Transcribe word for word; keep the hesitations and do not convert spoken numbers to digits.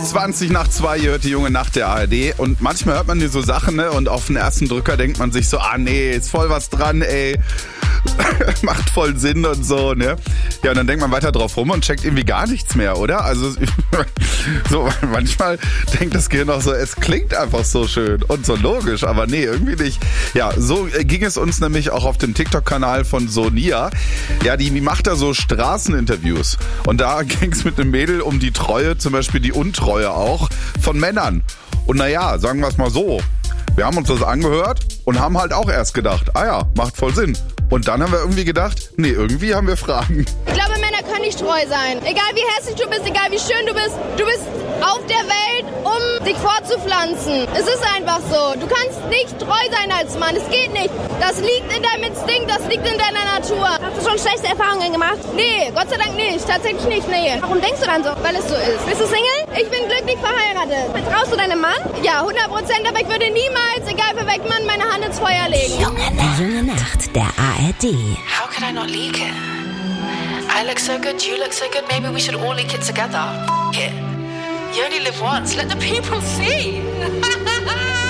zwanzig nach zwei, ihr hört die junge Nacht der A R D und manchmal hört man dir so Sachen, ne, und auf den ersten Drücker denkt man sich so, ah nee, ist voll was dran, ey. Macht voll Sinn und so, ne? Ja, und dann denkt man weiter drauf rum und checkt irgendwie gar nichts mehr, oder? Also so manchmal denkt das Gehirn auch so, es klingt einfach so schön und so logisch, aber nee, irgendwie nicht. Ja, so ging es uns nämlich auch auf dem TikTok-Kanal von Sonia. Ja, die, die macht da so Straßeninterviews und da ging es mit einem Mädel um die Treue, zum Beispiel die Untreue auch, von Männern. Und naja, sagen wir es mal so, wir haben uns das angehört und haben halt auch erst gedacht, ah ja, macht voll Sinn. Und dann haben wir irgendwie gedacht, nee, irgendwie haben wir Fragen. Ich glaube, Männer können nicht treu sein. Egal wie hässlich du bist, egal wie schön du bist, du bist auf der Welt, um dich fortzupflanzen. Es ist einfach so. Du kannst nicht treu sein als Mann. Es geht nicht. Das liegt in deinem Instinkt, das liegt in deiner Natur. Hast du schon schlechte Erfahrungen gemacht? Nee, Gott sei Dank nicht. Tatsächlich nicht, nee. Warum denkst du dann so? Weil es so ist. Bist du Single? Ich bin glücklich verheiratet. Vertraust du deinem Mann? Ja, hundert Prozent, aber ich würde niemals, egal für welchen Mann, meine Hand ins Feuer legen. Junge Nacht. Junge Nacht, der A R D. How could I not leak it? I look so good, you look so good, maybe we should all leak it together. F it. You only live once, let the people see.